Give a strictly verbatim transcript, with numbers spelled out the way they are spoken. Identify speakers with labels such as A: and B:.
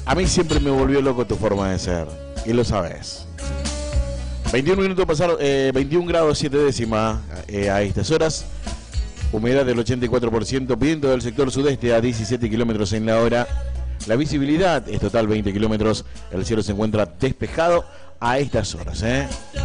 A: A mí siempre me volvió loco tu forma de ser, y lo sabes. veintiún minutos pasaron, eh, veintiún grados siete décimas eh, a estas horas. Humedad del ochenta y cuatro por ciento, viento del sector sudeste a diecisiete kilómetros en la hora. La visibilidad es total veinte kilómetros. El cielo se encuentra despejado a estas horas, ¿eh?